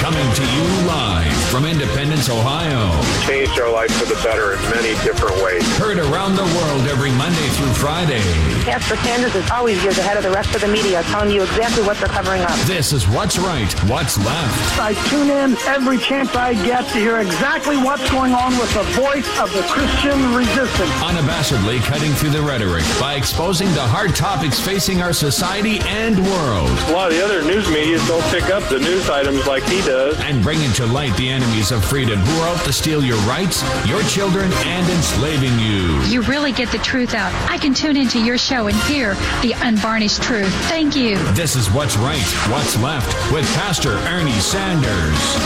Coming to you live from Independence, Ohio. Changed our life for the better in many different ways. Heard around the world every Monday through Friday. Pastor Sanders is always years ahead of the rest of the media, telling you exactly what they're covering up. This is What's Right, What's Left. I tune in every chance I get to hear exactly what's going on with the voice of the Christian resistance. Unabashedly cutting through the rhetoric by exposing the hard topics facing our society and world. A lot of the other news media don't pick up the news items like he does. And bringing to light the enemies of freedom who are out to steal your rights, your children, and enslaving you. You really get the truth out. I can tune into your show and hear the unvarnished truth. Thank you. This is What's Right, What's Left with Pastor Ernie Sanders.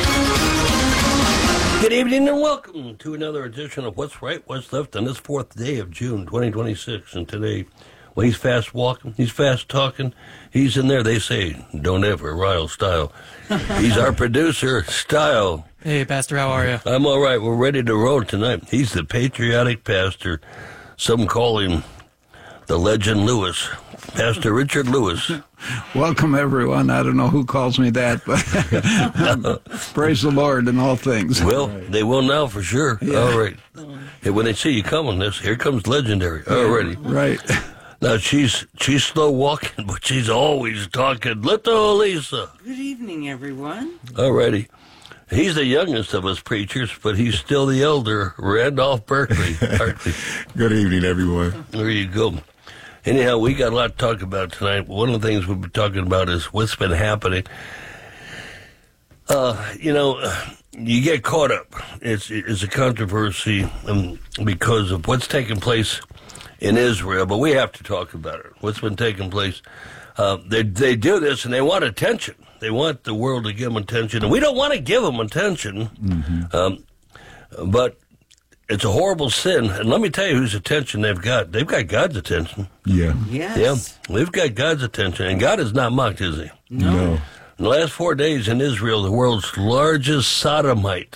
Good evening and welcome to another edition of What's Right, What's Left on this 4th day of June 2026. And today, well, he's fast walking, he's fast talking, he's in there. They say, don't ever rile Style. He's our producer, Style. Hey, Pastor, how are you? I'm all right. We're ready to roll tonight. He's the patriotic pastor. Some call him the Legend Lewis. Pastor Richard Lewis. Welcome, everyone. I don't know who calls me that, but praise the Lord in all things. Well, they will now for sure. Yeah. All right. Hey, when they see you coming, here comes Legendary. Already. Right. Now, she's slow walking, but she's always talking. Little Lisa. Good evening, everyone. Alrighty. He's the youngest of us preachers, but he's still the elder, Randolph Berkeley. Good evening, everyone. There you go. Anyhow, we got a lot to talk about tonight. One of the things we'll be talking about is what's been happening. You get caught up. It's a controversy because of what's taking place in Israel, but we have to talk about it. What's been taking place. They do this, and they want attention. They want the world to give them attention, and we don't want to give them attention, but it's a horrible sin. And let me tell you whose attention they've got. They've got God's attention. Yeah. Yes. Yeah, they've got God's attention, and God is not mocked, is he? No. In the last 4 days in Israel, the world's largest sodomite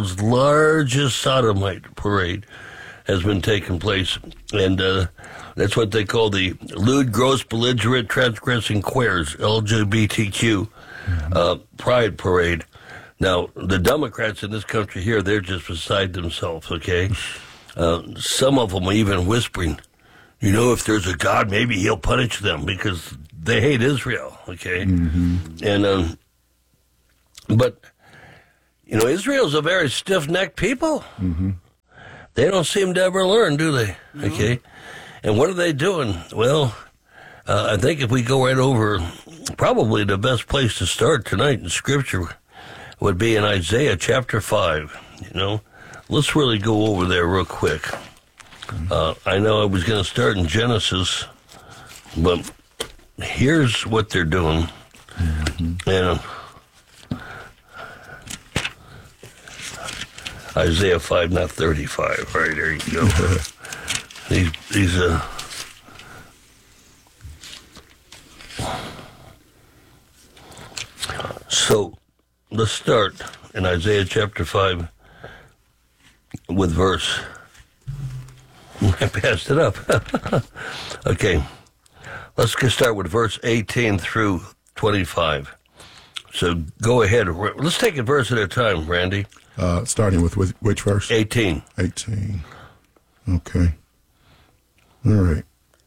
parade has been taking place, and that's what they call the lewd, gross, belligerent, transgressing queers, LGBTQ pride parade. Now, the Democrats in this country here, they're just beside themselves, okay? Some of them are even whispering, if there's a God, maybe he'll punish them because they hate Israel, okay? And, but, Israel's a very stiff-necked people. They don't seem to ever learn, do they? No. Okay. And what are they doing? Well, I think if we go right over, probably the best place to start tonight in Scripture would be in Isaiah chapter 5. Let's really go over there real quick. I know I was going to start in Genesis, but here's what they're doing. And Isaiah 5, not 35. All right, there you go. So, let's start in Isaiah chapter 5 with verse. I passed it up. Okay. Let's start with verse 18 through 25. So, go ahead. Let's take a verse at a time, Randy. Starting with which verse? 18. 18. Okay. All right.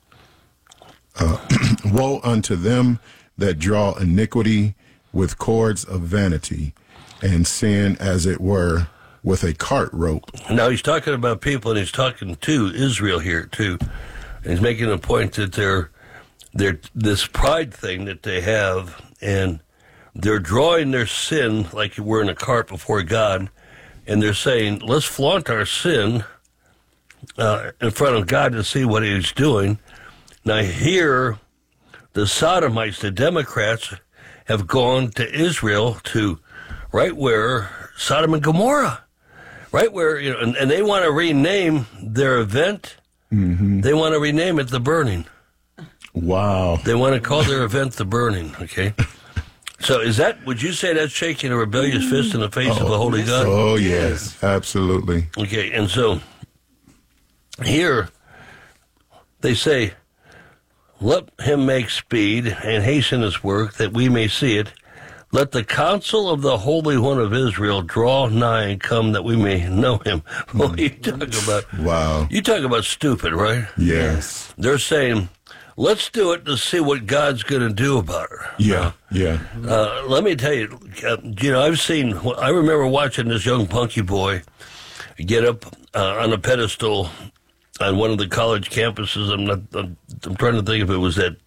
Woe unto them that draw iniquity with cords of vanity, and sin, as it were, with a cart rope. Now, he's talking about people, and he's talking to Israel here, too. And he's making a point that they're this pride thing that they have, and they're drawing their sin like you were in a cart before God, and they're saying, let's flaunt our sin in front of God to see what he's doing. Now here, the Sodomites, the Democrats, have gone to Israel to right where Sodom and Gomorrah, right where, and they want to rename their event. They want to rename it The Burning. Wow. They want to call their event The Burning, okay? So would you say that's shaking a rebellious fist in the face of the Holy God? Oh, yes, absolutely. Okay, and so here they say, let him make speed and hasten his work that we may see it. Let the counsel of the Holy One of Israel draw nigh and come that we may know him. Well, you talk about stupid, right? Yes. They're saying, let's do it to see what God's going to do about her. Yeah. Let me tell you, I remember watching this young punky boy get up on a pedestal on one of the college campuses. I'm trying to think if it was that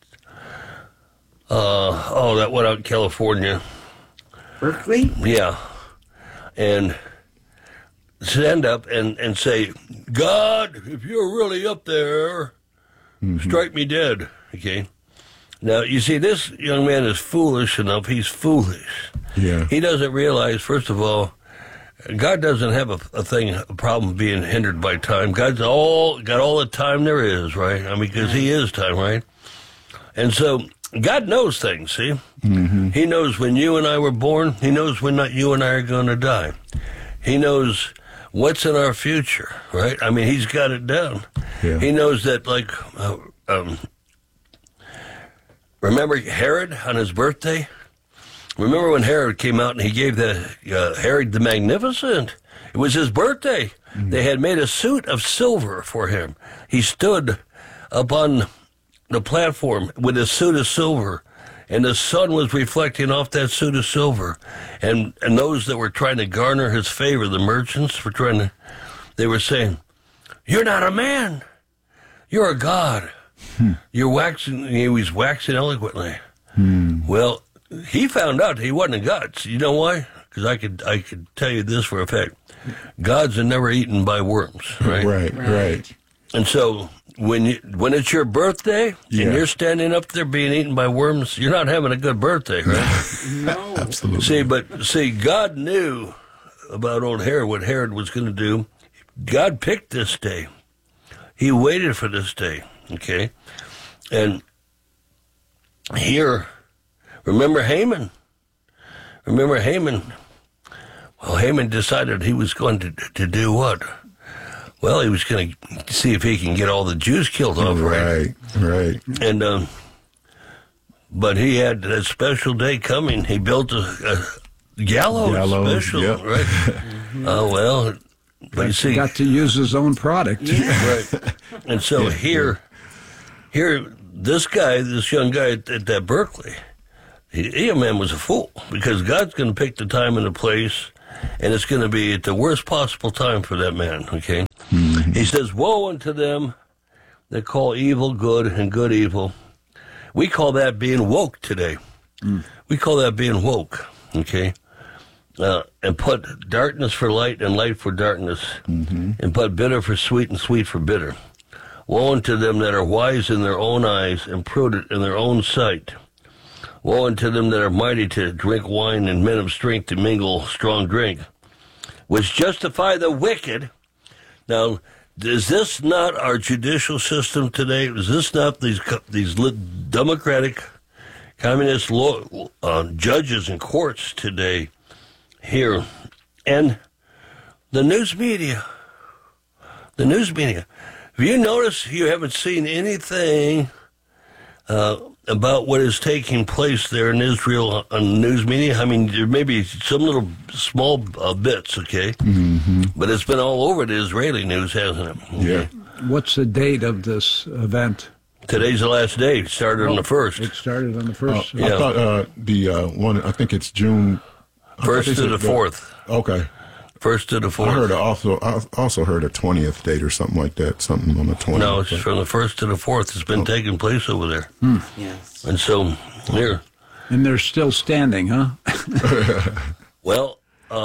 one out in California. Berkeley? Yeah. And stand up and say, God, if you're really up there, strike me dead. Okay. Now, you see, this young man is foolish enough. He's foolish. Yeah. He doesn't realize, first of all, God doesn't have a problem being hindered by time. God's got all the time there is, right? I mean, because he is time, right? And so God knows things, see? Mm-hmm. He knows when you and I were born. He knows when you and I are going to die. He knows what's in our future, right? I mean, he's got it down. Yeah. He knows that, like, remember Herod on his birthday? Remember when Herod came out and he gave Herod the Magnificent? It was his birthday. Mm-hmm. They had made a suit of silver for him. He stood up on the platform with a suit of silver, and the sun was reflecting off that suit of silver. And those that were trying to garner his favor, the merchants, they were saying, "You're not a man. You're a god. He was waxing eloquently." Well, he found out he wasn't a god. You know why? Because I could tell you this for a fact. Gods are never eaten by worms, right? Right. And so when it's your birthday and you're standing up there being eaten by worms, you're not having a good birthday, right? No. Absolutely. See, God knew about old Herod, what Herod was going to do. God picked this day. He waited for this day, okay? And here, remember Haman? Well, Haman decided he was going to do what? Well, he was going to see if he can get all the Jews killed off, right? Right. And, but he had that special day coming. He built a gallows special, right? Oh, well, but you see. Got to use his own product. Yeah. Right. And so here, this young guy at that Berkeley, he man was a fool, because God's going to pick the time and the place, and it's going to be at the worst possible time for that man, okay? Mm-hmm. He says, woe unto them that call evil good and good evil. We call that being woke today. We call that being woke, okay? And put darkness for light and light for darkness, and put bitter for sweet and sweet for bitter. Woe unto them that are wise in their own eyes and prudent in their own sight. Woe unto them that are mighty to drink wine and men of strength to mingle strong drink, which justify the wicked. Now, is this not our judicial system today? Is this not these democratic, communist judges and courts today here? And the news media. Have you noticed you haven't seen anything about what is taking place there in Israel on the news media? I mean, there may be some little small bits, okay? Mm-hmm. But it's been all over the Israeli news, hasn't it? Okay. Yeah. What's the date of this event? Today's the last day. It started on the 1st. It started on the 1st. I thought the one, I think it's June 1st to the 4th. Okay. 1st to the 4th. I also heard a 20th date or something like that, something on the 20th. No, it's from the 1st to the 4th. It's been taking place over there. Yes. And so, here. And they're still standing, huh? Well,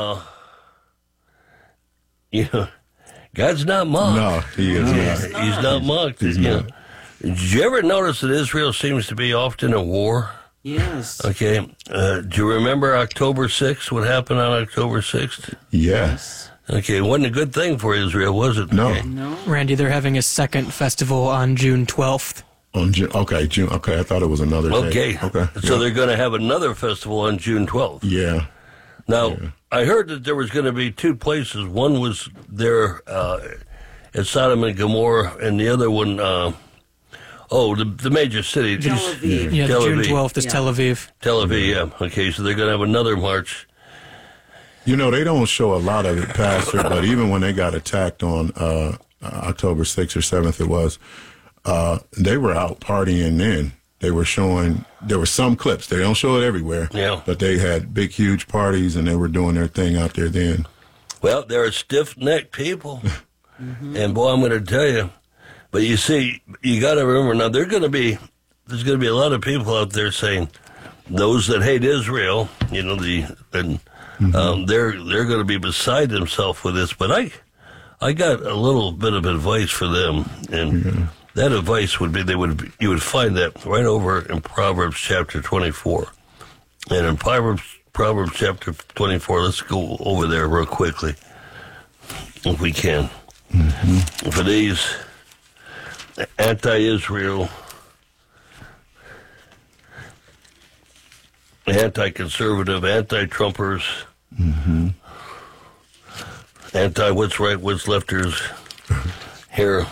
God's not mocked. No, he is not. He's not mocked. He's not. Did you ever notice that Israel seems to be often at war? Yes. Okay. Do you remember October 6th? What happened on October 6th? Yes. Okay, it wasn't a good thing for Israel, was it? No. Okay. No. Randy, they're having a second festival on June 12th. On June. Okay, I thought it was another day. Okay. So they're going to have another festival on June 12th. Yeah. Now, I heard that there was going to be two places. One was there at Sodom and Gomorrah, and the other one Oh, the major city. Tel Aviv. Yeah, Tel June Aviv. 12th is Tel Aviv. Tel Aviv, yeah. Okay, so they're going to have another march. You know, they don't show a lot of it, Pastor, but even when they got attacked on October 6th or 7th, it was, they were out partying then. They were showing, there were some clips. They don't show it everywhere. Yeah. But they had big, huge parties, and they were doing their thing out there then. Well, they're stiff-necked people. And, boy, I'm going to tell you. But you see, you got to remember, now there's going to be a lot of people out there saying, those that hate Israel, you know, they're going to be beside themselves with this. But I got a little bit of advice for them, and that advice would be you would find that right over in Proverbs chapter 24. And in Proverbs chapter 24, let's go over there real quickly, if we can. For these anti-Israel, anti-conservative, anti-Trumpers, anti-what's right, what's lefters here.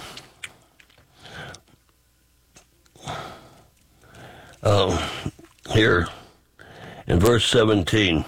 Here in verse 17,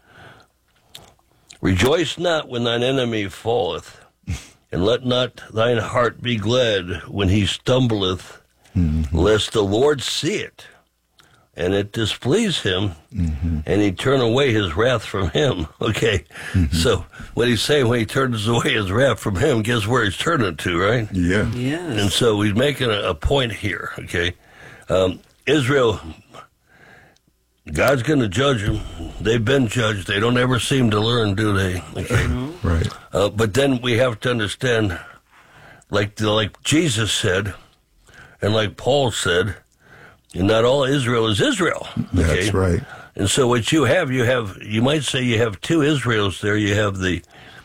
rejoice not when thine enemy falleth, and let not thine heart be glad when he stumbleth, lest the Lord see it, and it displease him, and he turn away his wrath from him. Okay, so what he's saying, when he turns away his wrath from him, guess where he's turning to, right? Yeah. Yes. And so he's making a point here, okay? Israel, God's going to judge them. They've been judged. They don't ever seem to learn, do they? Okay. Right. But then we have to understand, like Jesus said, and like Paul said, not all Israel is Israel. Okay? That's right. And so what you might say you have two Israels there. You have the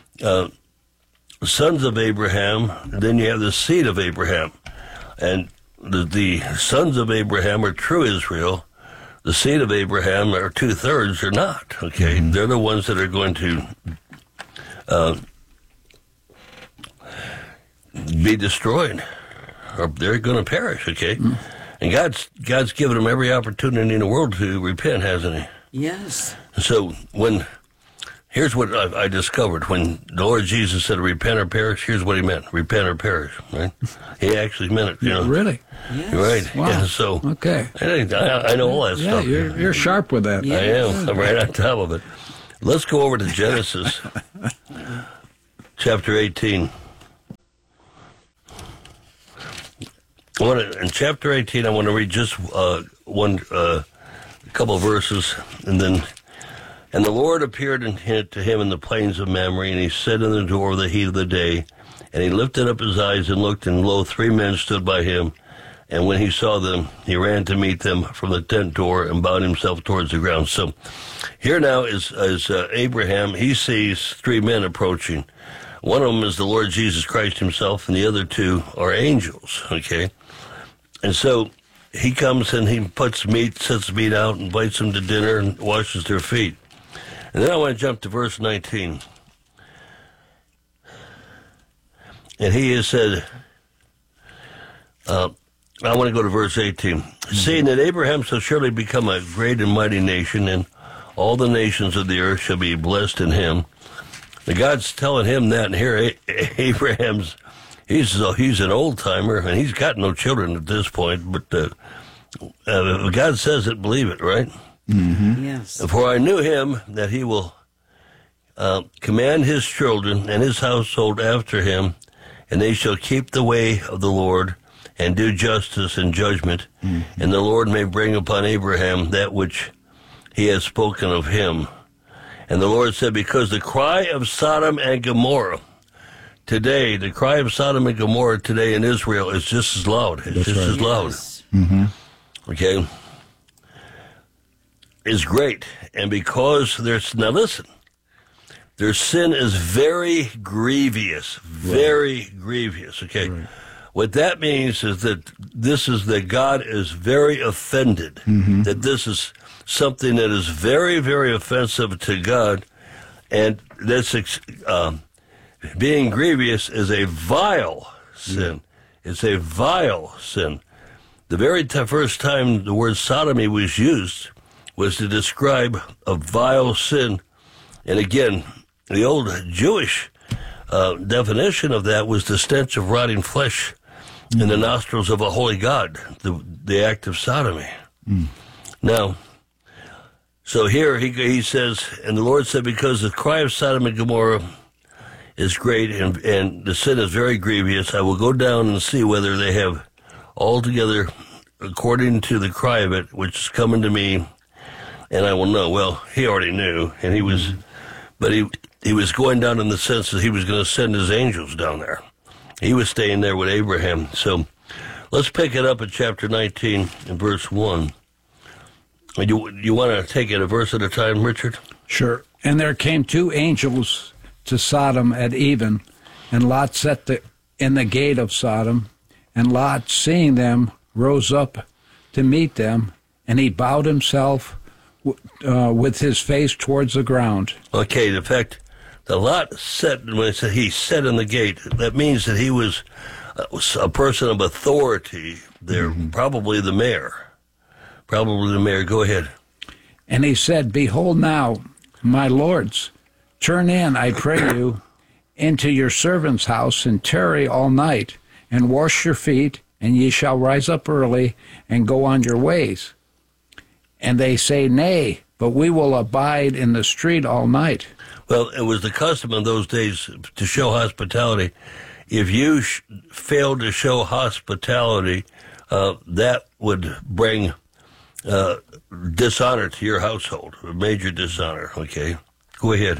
sons of Abraham, and then you have the seed of Abraham. And the sons of Abraham are true Israel. The seed of Abraham are 2/3 are not. Okay, they're the ones that are going to be destroyed, or they're going to perish. Okay, and God's given them every opportunity in the world to repent, hasn't He? Yes. So here's what I discovered. When the Lord Jesus said, repent or perish, here's what He meant. Repent or perish, right? He actually meant it, you know. Really? Yes. Right. Wow. Yeah, so Okay. I know all that Yeah, stuff. you're sharp with that. Yeah. I am. I'm right on top of it. Let's go over to Genesis chapter 18. In chapter 18, I want to read just one couple of verses, and then... And the Lord appeared to him in the plains of Mamre, and he sat in the door of the heat of the day. And he lifted up his eyes and looked, and lo, 3 men stood by him. And when he saw them, he ran to meet them from the tent door and bowed himself towards the ground. So here now is Abraham. He sees 3 men approaching. One of them is the Lord Jesus Christ himself, and the other 2 are angels, okay? And so he comes and he sets meat out, invites them to dinner, and washes their feet. And then I want to jump to verse 19. And he has said, I want to go to verse 18. Seeing that Abraham shall surely become a great and mighty nation, and all the nations of the earth shall be blessed in him. And God's telling him that, and here Abraham's, he's an old-timer, and he's got no children at this point, but if God says it, believe it, right? Yes. For I knew him that he will command his children and his household after him, and they shall keep the way of the Lord and do justice and judgment, and the Lord may bring upon Abraham that which he has spoken of him. And the Lord said, because the cry of Sodom and Gomorrah today, the cry of Sodom and Gomorrah today in Israel is just as loud. It's just as loud. Yes. Okay? Is great. And because now listen, their sin is very grievous, okay? Right. What that means is that God is very offended, that this is something that is very, very offensive to God, and that's being grievous is a vile sin. It's a vile sin. The very first time the word sodomy was used was to describe a vile sin. And again, the old Jewish definition of that was the stench of rotting flesh in the nostrils of a holy God, the act of sodomy. Now, so here he says, and the Lord said, because the cry of Sodom and Gomorrah is great and the sin is very grievous, I will go down and see whether they have altogether according to the cry of it, which is coming to me, and I will know. Well, he already knew, and he was, but he was going down in the sense that he was going to send his angels down there. He was staying there with Abraham. So let's pick it up at chapter 19 and verse 1. You want to take it a verse at a time, Richard? Sure. And there came 2 angels to Sodom at even, and Lot sat in the gate of Sodom, and Lot, seeing them, rose up to meet them, and he bowed himself with his face towards the ground. Okay, in fact, the Lot sat, when it said he sat in the gate, that means that he was a person of authority there, probably the mayor. Go ahead. And he said, behold now, my lords, turn in, I pray you, into your servant's house, and tarry all night, and wash your feet, and ye shall rise up early, and go on your ways. And they say, nay, but we will abide in the street all night. Well, it was the custom in those days to show hospitality. If you failed to show hospitality, that would bring dishonor to your household, a major dishonor. Okay, go ahead.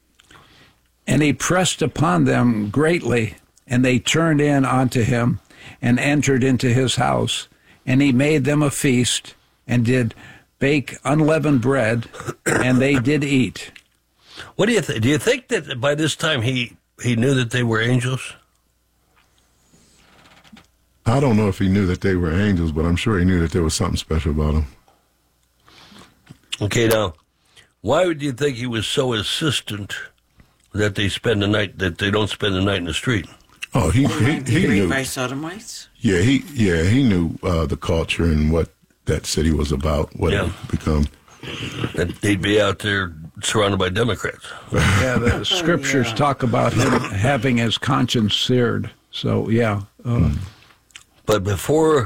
And he pressed upon them greatly, and they turned in unto him, and entered into his house. And he made them a feast, and did bake unleavened bread, and they did eat. What do you think? Do you think that by this time he knew that they were angels? I don't know if he knew that they were angels, but I'm sure he knew that there was something special about them. Okay, now, why would you think he was so insistent that they don't spend the night in the street? Oh, he knew. By sodomites? Yeah, he knew the culture and what that city was about, what it would become. That they'd be out there surrounded by Democrats. Yeah, the scriptures talk about him having his conscience seared. So, yeah. But before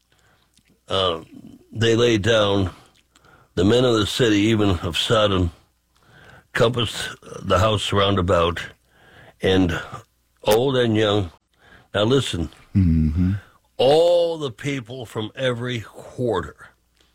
they lay down, the men of the city, even of Sodom, compassed the house round about, and old and young. Now listen, all the people from every quarter.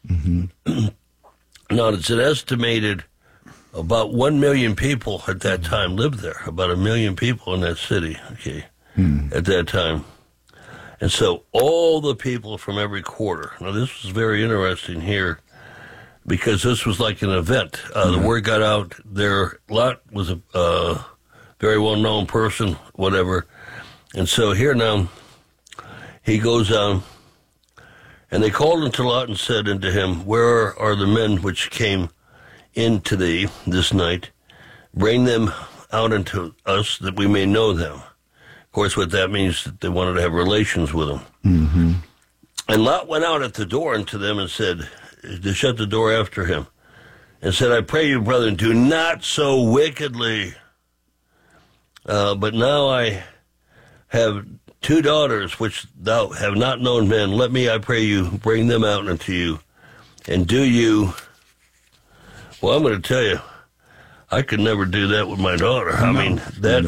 Now, it's an estimated about 1 million people at that time lived there, about 1 million people in that city, okay, at that time. And so all the people from every quarter. Now, this was very interesting here because this was like an event. The word got out there. Lot was a very well-known person, whatever. And so here now, he goes on, and they called unto Lot and said unto him, where are the men which came into thee this night? Bring them out unto us that we may know them. Of course, what that means that they wanted to have relations with him. And Lot went out at the door unto them and said, to shut the door after him, and said, I pray you, brethren, do not so wickedly. But now I have 2 daughters which thou have not known men. Let me, I pray you, bring them out unto you, and do you. Well, I'm going to tell you, I could never do that with my daughter. I mean, that.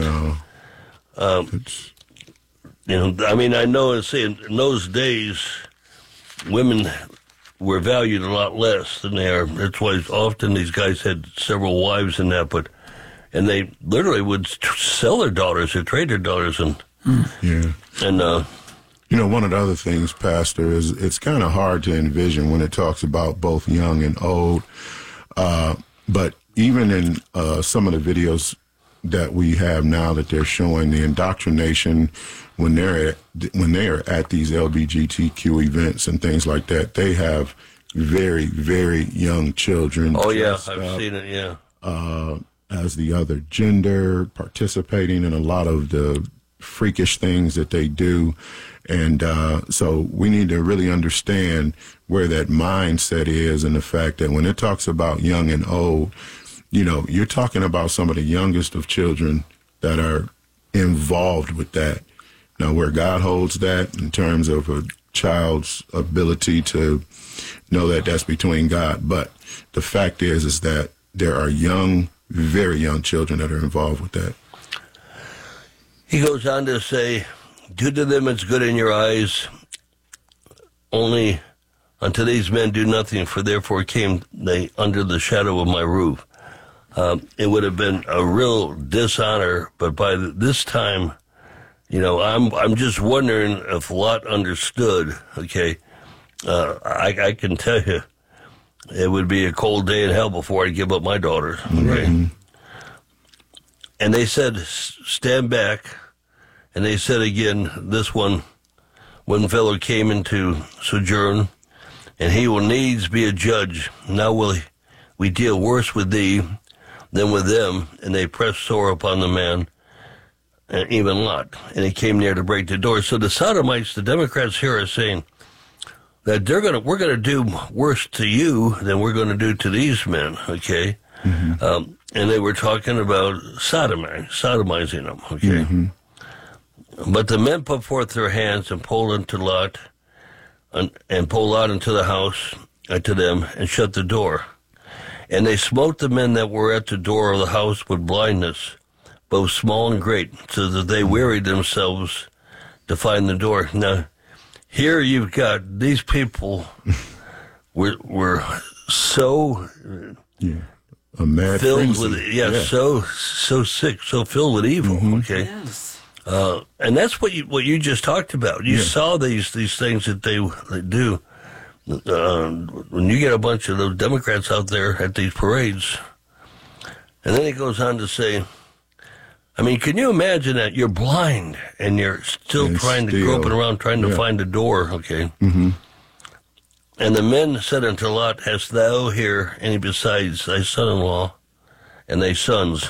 I mean, I know in those days, women were valued a lot less than they are. That's why often these guys had several wives and that, and they literally would sell their daughters or trade their daughters and. And one of the other things, Pastor, is it's kind of hard to envision when it talks about both young and old. But even in some of the videos that we have now that they're showing the indoctrination when they are at these LGBTQ events and things like that, they have very, very young children. Oh yeah, I've seen it. Yeah, as the other gender, participating in a lot of the freakish things that they do. And so we need to really understand where that mindset is, and the fact that when it talks about young and old, you're talking about some of the youngest of children that are involved with that. Now, where God holds that in terms of a child's ability to know that that's between God. But the fact is that there are young, very young children that are involved with that. He goes on to say, do to them as good in your eyes, only unto these men do nothing, for therefore came they under the shadow of my roof. It would have been a real dishonor, but by this time, I'm just wondering if Lot understood, okay? I can tell you, it would be a cold day in hell before I'd give up my daughter, okay? Mm-hmm. And they said, stand back. And they said again, this one fellow came into sojourn, and he will needs be a judge. Now will we deal worse with thee than with them. And they pressed sore upon the man, and even Lot. And he came near to break the door. So the Sodomites, the Democrats here are saying that we're gonna do worse to you than we're gonna do to these men, okay? Mm-hmm. And they were talking about sodomizing them, okay? Mm-hmm. But the men put forth their hands and pulled into Lot, and pulled Lot into the house to them, and shut the door. And they smote the men that were at the door of the house with blindness, both small and great, so that they wearied themselves to find the door. Now, here you've got these people were so a mad filled frenzy. with so sick, so filled with evil. Mm-hmm. Okay. Yes. And that's what you just talked about. You saw these things that they do. When you get a bunch of those Democrats out there at these parades, and then he goes on to say, I mean, can you imagine that you're blind and you're still groping around trying to find a door, okay? Mm-hmm. And the men said unto Lot, hast thou here any besides thy son-in-law and thy sons?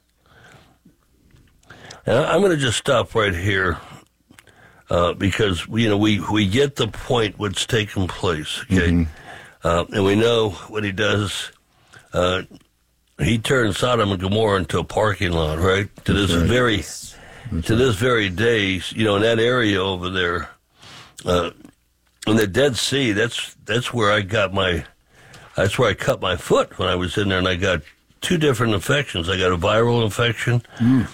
And I'm going to just stop right here because, we get the point what's taking place, okay? Mm-hmm. And we know what he does. He turned Sodom and Gomorrah into a parking lot, right? To this very day, in that area over there, in the Dead Sea, that's where I cut my foot when I was in there, and I got 2 different infections. I got a viral infection,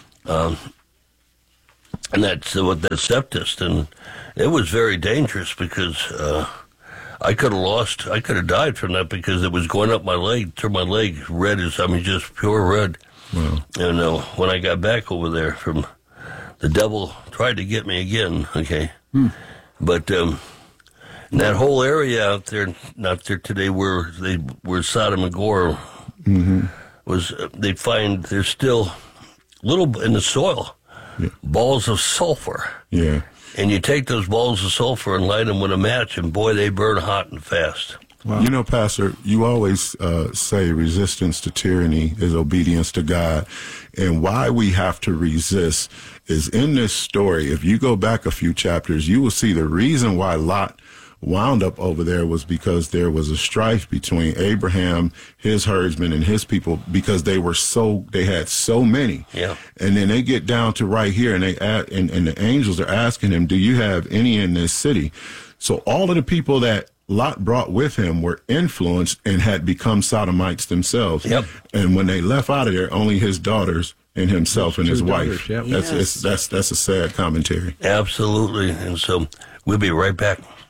and that's what that sepsis, and it was very dangerous because I could have died from that because it was going up my leg, turned my leg red just pure red. Wow. And when I got back over there, the devil tried to get me again. Okay, but that whole area out there today, where Sodom and Gomorrah was, they find there's still little in the soil. Yeah. Balls of sulfur. Yeah. And you take those balls of sulfur and light them with a match, and boy, they burn hot and fast. Wow. Pastor, you always say resistance to tyranny is obedience to God. And why we have to resist is in this story. If you go back a few chapters, you will see the reason why Lot wound up over there was because there was a strife between Abraham, his herdsmen, and his people, because they had so many. Yeah. And then they get down to right here, and and the angels are asking him, do you have any in this city? So all of the people that Lot brought with him were influenced and had become Sodomites themselves. Yep. And when they left out of there, only his daughters and himself and his wife. Yep. That's a sad commentary. Absolutely. And so we'll be right back.